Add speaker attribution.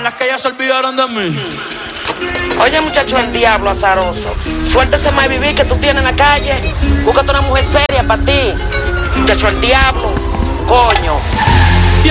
Speaker 1: es que ya se olvidaron de mí.
Speaker 2: Oye, muchacho, el diablo azaroso. Suéltese más vivir que tú tienes en la calle. Búscate una mujer seria para ti. Muchacho, el diablo. Coño.